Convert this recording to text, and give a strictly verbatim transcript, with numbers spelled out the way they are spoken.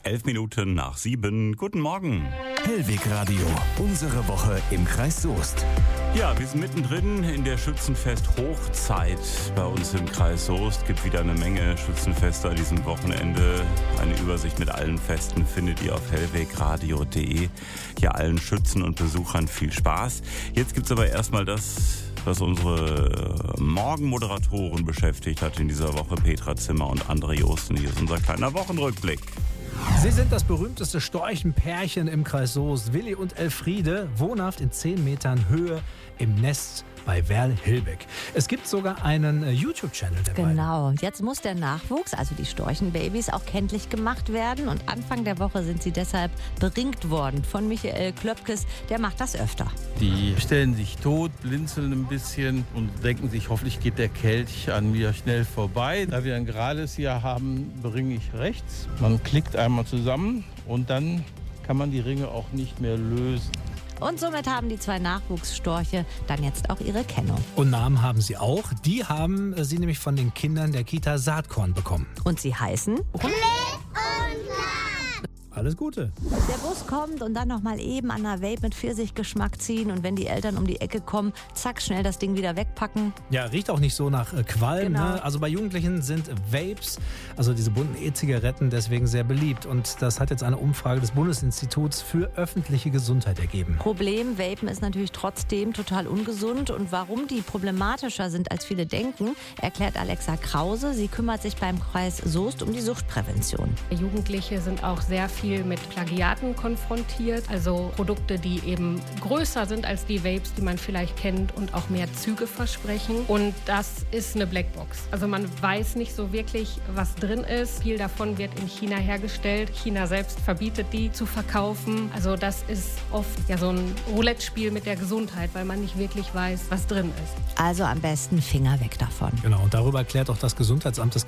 Elf Minuten nach sieben. Guten Morgen. Hellweg Radio, unsere Woche im Kreis Soest. Ja, wir sind mittendrin in der Schützenfest-Hochzeit bei uns im Kreis Soest. Gibt wieder eine Menge Schützenfeste an diesem Wochenende. Eine Übersicht mit allen Festen findet ihr auf hellwegradio punkt de. Ja, allen Schützen und Besuchern viel Spaß. Jetzt gibt's aber erstmal das, was unsere Morgenmoderatoren beschäftigt hat in dieser Woche. Petra Zimmer und André Josten. Hier ist unser kleiner Wochenrückblick. Sie sind das berühmteste Storchenpärchen im Kreis Soest. Willi und Elfriede, wohnhaft in zehn Metern Höhe im Nest bei Werl-Hilbeck. Es gibt sogar einen äh, YouTube-Channel der beiden. Genau, jetzt muss der Nachwuchs, also die Storchenbabys, auch kenntlich gemacht werden. Und Anfang der Woche sind sie deshalb beringt worden von Michael Klöpkes. Der macht das öfter. Die stellen sich tot, blinzeln ein bisschen und denken sich, hoffentlich geht der Kelch an mir schnell vorbei. Da wir ein gerades hier haben, bringe ich rechts. Man klickt einmal zusammen und dann kann man die Ringe auch nicht mehr lösen. Und somit haben die zwei Nachwuchsstorche dann jetzt auch ihre Kennung. Und Namen haben sie auch. Die haben äh, sie nämlich von den Kindern der Kita Saatkorn bekommen. Und sie heißen? Alles Gute. Der Bus kommt und dann noch mal eben an einer Vape mit Pfirsichgeschmack ziehen. Und wenn die Eltern um die Ecke kommen, zack, schnell das Ding wieder wegpacken. Ja, riecht auch nicht so nach äh, Qualm. Genau. Ne? Also bei Jugendlichen sind Vapes, also diese bunten E-Zigaretten, deswegen sehr beliebt. Und das hat jetzt eine Umfrage des Bundesinstituts für öffentliche Gesundheit ergeben. Problem, Vapen ist natürlich trotzdem total ungesund. Und warum die problematischer sind, als viele denken, erklärt Alexa Krause. Sie kümmert sich beim Kreis Soest um die Suchtprävention. Jugendliche sind auch sehr viel mit Plagiaten konfrontiert, also Produkte, die eben größer sind als die Vapes, die man vielleicht kennt und auch mehr Züge versprechen. Und das ist eine Blackbox. Also man weiß nicht so wirklich, was drin ist. Viel davon wird in China hergestellt. China selbst verbietet die zu verkaufen. Also das ist oft ja so ein Roulette-Spiel mit der Gesundheit, weil man nicht wirklich weiß, was drin ist. Also am besten Finger weg davon. Genau, und darüber erklärt auch das Gesundheitsamt des